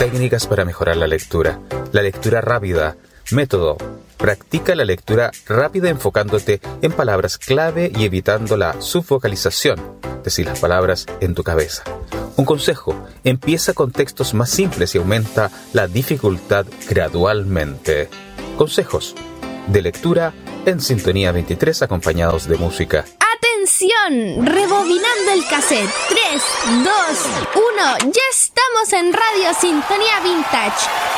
técnicas para mejorar la lectura. La lectura rápida. Método. Practica la lectura rápida enfocándote en palabras clave y evitando la subvocalización, decir las palabras en tu cabeza. Un consejo, empieza con textos más simples y aumenta la dificultad gradualmente. Consejos de lectura en Sintonía 23 acompañados de música. ¡Atención! Rebobinando el cassette. 3, 2, 1. Ya estamos en Radio Sintonía Vintage.